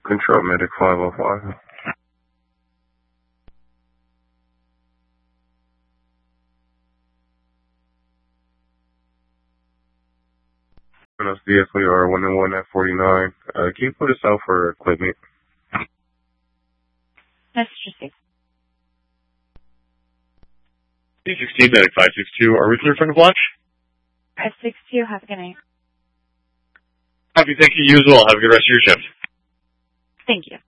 Control Medic 505. That's DFAR 101 at 49. Can you put us out for equipment? Mr. 6. D16 Medic 562, are we clear for the launch? 562, have a good night. Happy, thank you, you as well. Have a good rest of your shift. Thank you.